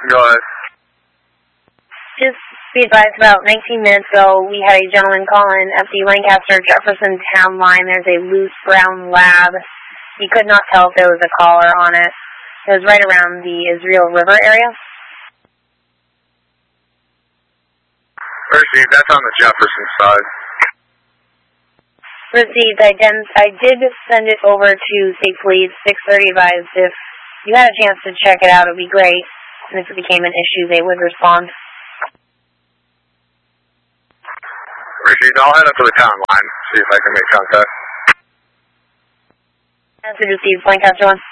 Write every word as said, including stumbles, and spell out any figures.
Go ahead. Just be advised, about nineteen minutes ago, we had a gentleman call in at the Lancaster Jefferson town line. There's a loose brown lab. He could not tell if there was a caller on it. It was right around the Israel River area. Received. That's on the Jefferson side. Received. I, I did send it over to State Police. six thirty advised. If you had a chance to check it out, it would be great. And if it became an issue, they would respond. Received. I'll head up to the town line, see if I can make contact. Message received. Lancaster one.